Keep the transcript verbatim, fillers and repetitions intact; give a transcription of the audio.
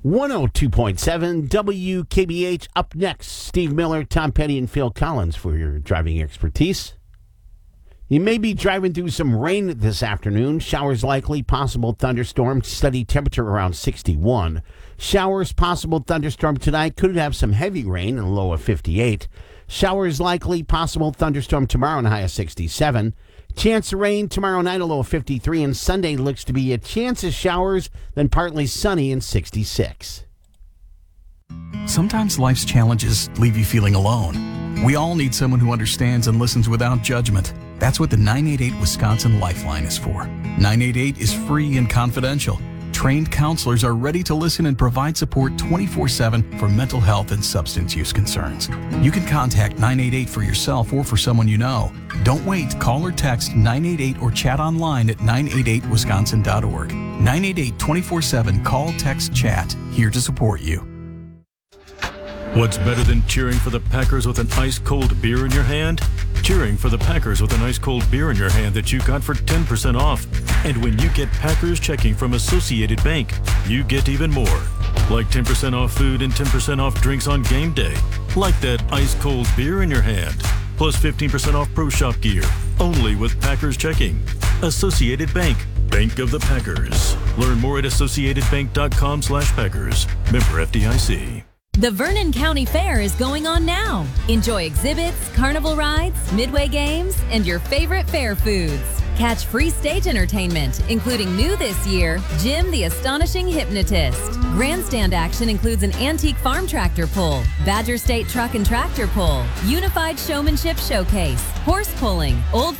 one oh two point seven W K B H. Up next, Steve Miller, Tom Petty, and Phil Collins for your driving expertise. You may be driving through some rain this afternoon. Showers likely, possible thunderstorm. Steady temperature around sixty-one. Showers, possible thunderstorm tonight. Could have some heavy rain and a low of fifty-eight. Showers likely, possible thunderstorm tomorrow and a high of sixty-seven. Chance of rain tomorrow night, a low of fifty-three. And Sunday looks to be a chance of showers, then partly sunny and sixty-six. Sometimes life's challenges leave you feeling alone. We all need someone who understands and listens without judgment. That's what the nine eight eight Wisconsin Lifeline is for. nine eight eight is free and confidential. Trained counselors are ready to listen and provide support twenty-four seven for mental health and substance use concerns. You can contact nine eight eight for yourself or for someone you know. Don't wait. Call or text nine eight eight or chat online at nine eight eight wisconsin dot org. nine eight eight twenty-four seven. Call, text, chat. Here to support you. What's better than cheering for the Packers with an ice-cold beer in your hand? Cheering for the Packers with an ice-cold beer in your hand that you got for ten percent off. And when you get Packers checking from Associated Bank, you get even more. Like ten percent off food and ten percent off drinks on game day. Like that ice-cold beer in your hand. Plus fifteen percent off Pro Shop gear. Only with Packers checking. Associated Bank. Bank of the Packers. Learn more at associated bank dot com slash Packers. Member F D I C. The Vernon County Fair is going on now. Enjoy exhibits, carnival rides, midway games, and your favorite fair foods. Catch free stage entertainment, including new this year, Jim the Astonishing Hypnotist. Grandstand action includes an antique farm tractor pull, Badger State truck and tractor pull, unified showmanship showcase, horse pulling, old